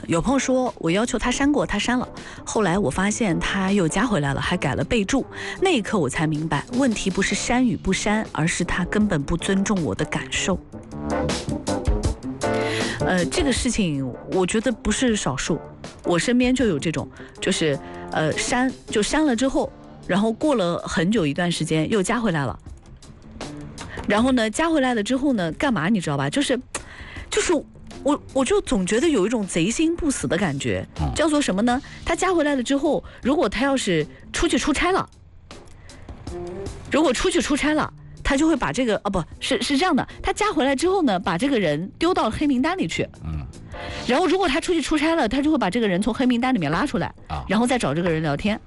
有朋友说我要求他删过，他删了，后来我发现他又加回来了，还改了备注。那一刻我才明白，问题不是删与不删，而是他根本不尊重我的感受。这个事情我觉得不是少数，我身边就有这种，就是删了之后，然后过了很久一段时间又加回来了，然后呢加回来了之后呢干嘛你知道吧？就是我就总觉得有一种贼心不死的感觉，叫做什么呢？他加回来了之后，如果他要是出去出差了，他就会把这个不是这样的，他加回来之后呢，把这个人丢到黑名单里去。然后如果他出去出差了，他就会把这个人从黑名单里面拉出来，然后再找这个人聊天。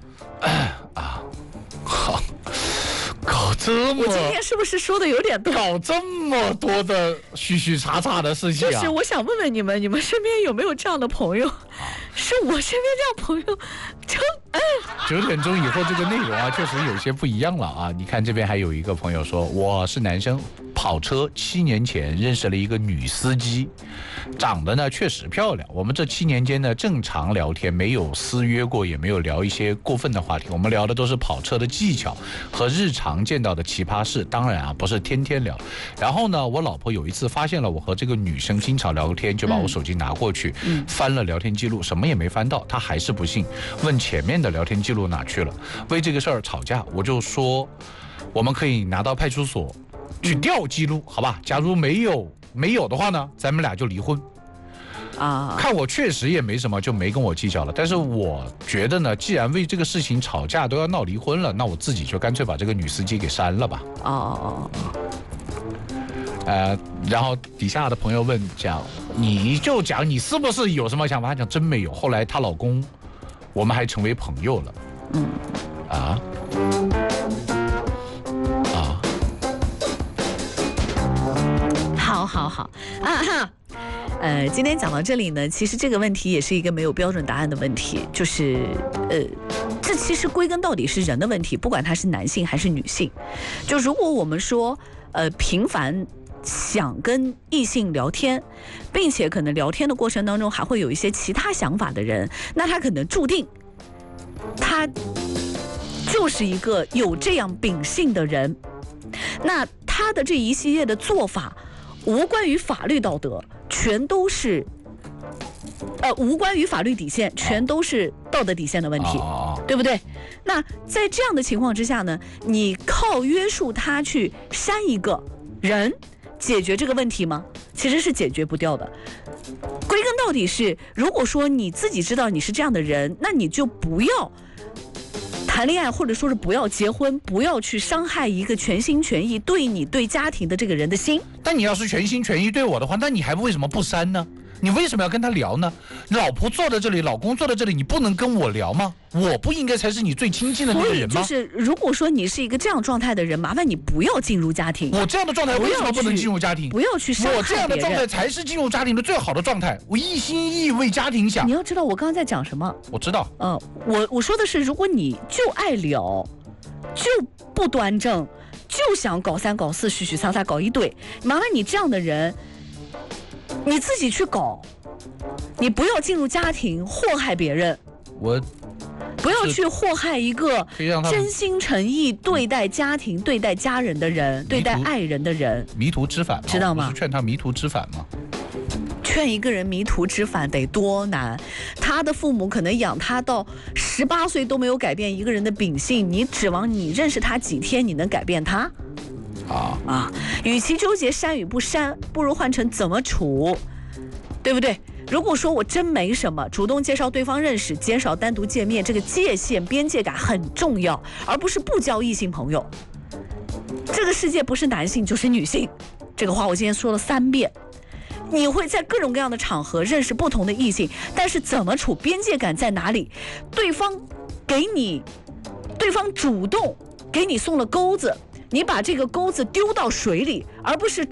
好。搞这么， 我今天是不是说的有点多？ 搞这么多的虚虚叉叉的事情就是我想问问你们身边有没有这样的朋友？是我身边这样朋友，就 9点钟以后这个内容啊，确实有些不一样了啊。你看这边还有一个朋友说，我是男生，跑车7年前认识了一个女司机，长得呢确实漂亮。我们这7年间呢正常聊天，没有私约过，也没有聊一些过分的话题。我们聊的都是跑车的技巧和日常见到的奇葩事，当然啊不是天天聊。然后呢，我老婆有一次发现了我和这个女生经常聊天，就把我手机拿过去，翻了聊天记录，什么也没翻到，她还是不信，问前面的聊天记录哪去了。为这个事儿吵架，我就说我们可以拿到派出所去调记录，好吧？假如没有的话呢，咱们俩就离婚。看我确实也没什么，就没跟我计较了。但是我觉得呢，既然为这个事情吵架都要闹离婚了，那我自己就干脆把这个女司机给删了吧。然后底下的朋友问讲，你就讲你是不是有什么想法？她讲真没有。后来她老公，我们还成为朋友了。 好今天讲到这里呢，其实这个问题也是一个没有标准答案的问题，就是这其实归根到底是人的问题，不管他是男性还是女性。就如果我们说频繁想跟异性聊天，并且可能聊天的过程当中还会有一些其他想法的人，那他可能注定他就是一个有这样秉性的人。那他的这一系列的做法无关于法律道德，全都是无关于法律底线，全都是道德底线的问题，对不对？那在这样的情况之下呢，你靠约束他去删一个人解决这个问题吗？其实是解决不掉的。归根到底是，如果说你自己知道你是这样的人，那你就不要谈恋爱，或者说是不要结婚，不要去伤害一个全心全意对你对家庭的这个人的心。 但你要是全心全意对我的话，那你还为什么不删呢？你为什么要跟他聊呢？老婆坐在这里，老公坐在这里，你不能跟我聊吗？我不应该才是你最亲近的那个人吗？ 所以就是如果说你是一个这样状态的人，麻烦你不要进入家庭。 我这样的状态为什么不能进入家庭？ 不要去伤害别人。 我这样的状态才是进入家庭的最好的状态。我一心一意为家庭想。 你要知道我刚刚在讲什么。 我知道。 我说的是，如果你就爱聊，就不端正，就想搞3搞4，许许撒撒搞一堆，麻烦你这样的人，你自己去搞。你不要进入家庭祸害别人，不要去祸害一个真心诚意对待家庭、对待家人的人、对待爱人的人。 迷途知返， 知道吗？ 不是劝他迷途知返吗？ 劝一个人迷途知返得多难？他的父母可能养他到18岁都没有改变一个人的秉性，你指望你认识他几天你能改变他？与其纠结删与不删，不如换成怎么处，对不对？如果说我真没什么，主动介绍对方认识，减少单独见面，这个界限边界感很重要，而不是不交异性朋友。这个世界不是男性就是女性，这个话我今天说了3遍。你会在各种各样的场合认识不同的异性，但是怎么处，边界感在哪里？对方主动给你送了钩子，你把这个钩子丢到水里，而不是